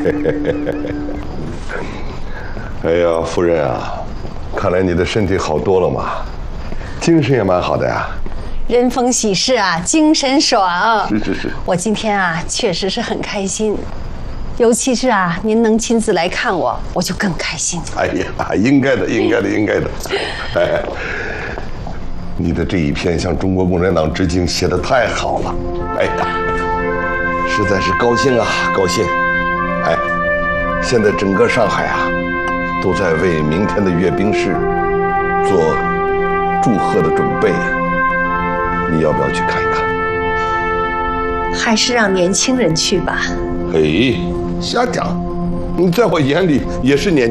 哎呀，夫人啊，看来你的身体好多了嘛，精神也蛮好的呀。 人逢喜事啊，精神爽。 是。 我今天啊，确实是很开心，尤其是啊，您能亲自来看我，我就更开心。 哎呀，应该的。哎，你的这一篇向中国共产党致敬写得太好了，哎呀，实在是高兴啊，高兴。哎，现在整个上海啊，都在为明天的阅兵式做祝贺的准备。你要不要去看一看？ 还是让年轻人去吧。 哎，瞎讲，你在我眼里也是年轻人。